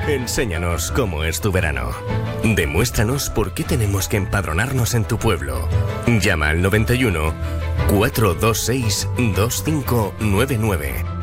Enséñanos cómo es tu verano. Demuéstranos por qué tenemos que empadronarnos en tu pueblo. Llama al 91 426 2599.